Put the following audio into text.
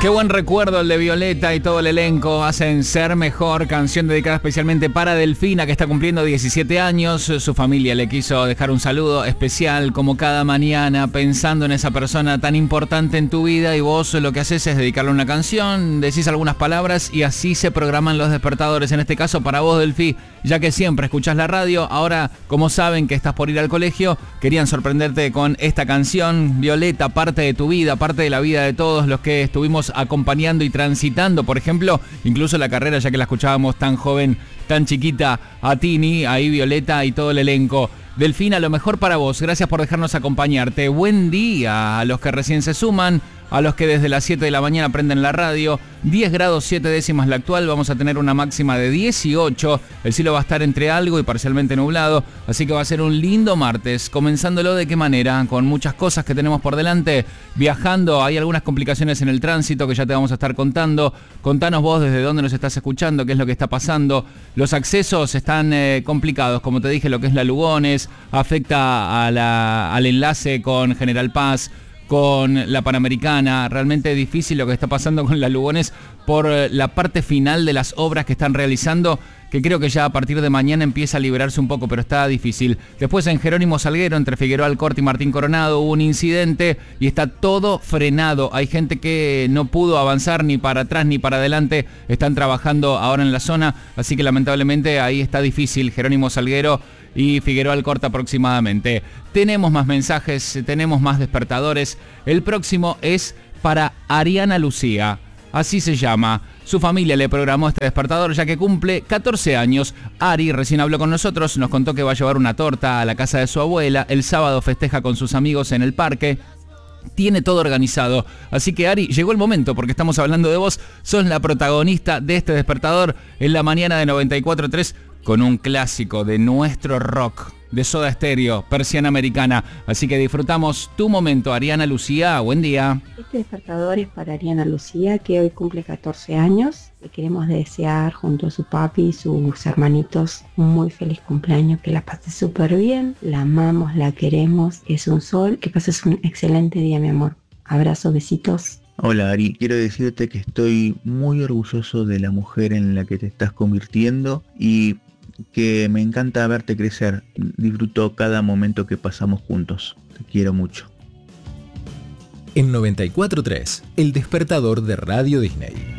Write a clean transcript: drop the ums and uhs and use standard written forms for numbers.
Qué buen recuerdo el de Violeta y todo el elenco. Hacen Ser Mejor, canción dedicada especialmente para Delfina, que está cumpliendo 17 años. Su familia le quiso dejar un saludo especial, como cada mañana, pensando en esa persona tan importante en tu vida, y vos lo que haces es dedicarle una canción, decís algunas palabras y así se programan los despertadores. En este caso para vos, Delfi, ya que siempre escuchás la radio, ahora como saben que estás por ir al colegio, querían sorprenderte con esta canción. Violeta, parte de tu vida, parte de la vida de todos los que estuvimos acompañando y transitando, por ejemplo, incluso la carrera, ya que la escuchábamos tan joven, tan chiquita, a Tini, ahí Violeta y todo el elenco. Delfina, lo mejor para vos, gracias por dejarnos acompañarte. Buen día a los que recién se suman, a los que desde las 7 de la mañana prenden la radio. 10 grados 7 décimas la actual, vamos a tener una máxima de 18. El cielo va a estar entre algo y parcialmente nublado, así que va a ser un lindo martes. Comenzándolo de qué manera, con muchas cosas que tenemos por delante. Viajando, hay algunas complicaciones en el tránsito que ya te vamos a estar contando. Contanos vos desde dónde nos estás escuchando, qué es lo que está pasando. Los accesos están complicados, como te dije, lo que es la Lugones, afecta al enlace con General Paz, con la Panamericana. Realmente difícil lo que está pasando con la Lugones por la parte final de las obras que están realizando, que creo que ya a partir de mañana empieza a liberarse un poco, pero está difícil. Después en Jerónimo Salguero, entre Figueroa Alcorta y Martín Coronado, hubo un incidente y está todo frenado. Hay gente que no pudo avanzar ni para atrás ni para adelante, están trabajando ahora en la zona, así que lamentablemente ahí está difícil, Jerónimo Salguero y Figueroa Alcorta aproximadamente. Tenemos más mensajes, tenemos más despertadores. El próximo es para Ariana Lucía, así se llama. Su familia le programó este despertador ya que cumple 14 años. Ari recién habló con nosotros, nos contó que va a llevar una torta a la casa de su abuela. El sábado festeja con sus amigos en el parque. Tiene todo organizado. Así que Ari, llegó el momento porque estamos hablando de vos. Sos la protagonista de este despertador en la mañana de 94.3 con un clásico de nuestro rock, de Soda Stereo, Persiana Americana. Así que disfrutamos tu momento, Ariana Lucía. Buen día. Este despertador es para Ariana Lucía, que hoy cumple 14 años. Le queremos desear junto a su papi y sus hermanitos un muy feliz cumpleaños, que la pase súper bien. La amamos, la queremos, es un sol. Que pases un excelente día, mi amor. Abrazos, besitos. Hola Ari, quiero decirte que estoy muy orgulloso de la mujer en la que te estás convirtiendo y que me encanta verte crecer. Disfruto cada momento que pasamos juntos. Te quiero mucho. En 94.3, el despertador de Radio Disney.